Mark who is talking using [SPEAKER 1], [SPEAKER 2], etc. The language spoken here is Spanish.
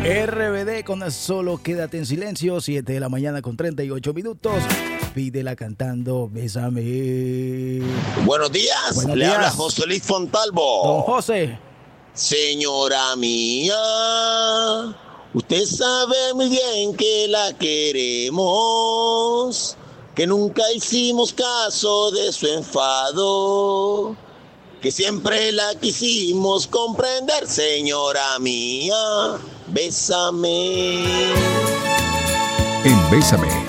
[SPEAKER 1] RBD con Solo Quédate en Silencio, 7 de la mañana con 38 minutos. Pídela cantando Bésame.
[SPEAKER 2] Buenos días.
[SPEAKER 1] Buenos
[SPEAKER 2] Le
[SPEAKER 1] días.
[SPEAKER 2] habla José Luis Fontalvo.
[SPEAKER 1] Don José.
[SPEAKER 2] Señora mía, usted sabe muy bien que la queremos, que nunca hicimos caso de su enfado, que siempre la quisimos comprender. Señora mía, bésame.
[SPEAKER 3] En Bésame